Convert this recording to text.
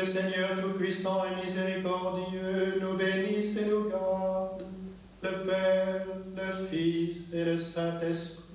le Seigneur Tout-Puissant et Miséricordieux nous bénisse et nous garde, le Père, le Fils et le Saint-Esprit.